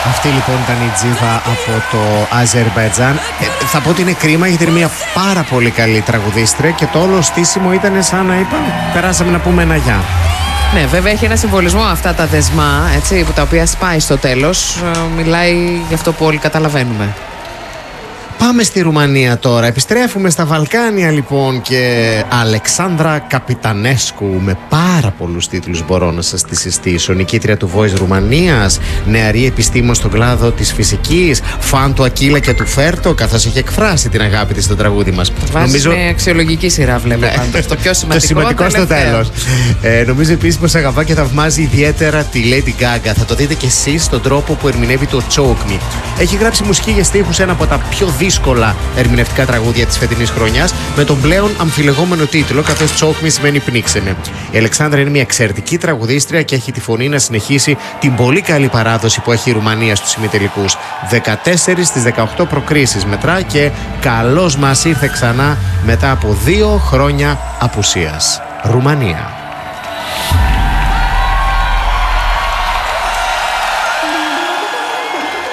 Αυτή λοιπόν ήταν η Τζίβα από το Αζερμπαϊτζάν. Θα πω ότι είναι κρίμα γιατί είναι μια πάρα πολύ καλή τραγουδίστρια και το όλο στήσιμο ήταν σαν να είπα περάσαμε να πούμε ένα γεια. Ναι, βέβαια έχει ένα συμβολισμό αυτά τα δεσμά, έτσι, που τα οποία σπάει στο τέλος. Μιλάει για αυτό που όλοι καταλαβαίνουμε. Πάμε στη Ρουμανία τώρα. Επιστρέφουμε στα Βαλκάνια λοιπόν και Αλεξάνδρα Καπιτανέσκου με πάρα πολλούς τίτλους μπορώ να σας τη συστήσω. Νικήτρια του Voice Ρουμανίας, νεαρή επιστήμον στον κλάδο της φυσικής, φαν του Ακύλα και του Φέρτο, καθώς έχει εκφράσει την αγάπη της στο τραγούδι μας. Νομίζω με αξιολογική σειρά βλέπω πάντως. Το πιο σημαντικό στο τέλος. Νομίζω επίσης πως αγαπά και θαυμάζει ιδιαίτερα τη Lady Gaga. Θα το δείτε κι εσείς στον τρόπο που ερμηνεύει το Choke Me. Έχει γράψει μουσική για στίχους ένα από τα πιο δύσκολα ερμηνευτικά τραγούδια της φετινής χρονιάς, με τον πλέον αμφιλεγόμενο τίτλο, καθώς Choke Me σημαίνει πνίξε με. Η Αλεξάνδρα είναι μια εξαιρετική τραγουδίστρια και έχει τη φωνή να συνεχίσει την πολύ καλή παράδοση που έχει η Ρουμανία στους ημιτελικούς. 14 στις 18 προκρίσεις μετρά και καλώς μας ήρθε ξανά μετά από 2 χρόνια απουσίας. Ρουμανία.